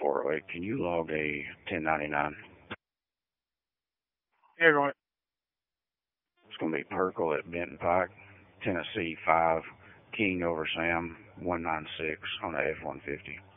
408. Can you log a 1099? Yeah, go ahead. It's going to be Perkle at Benton Pike, Tennessee 5, King over Sam 196 on the F-150.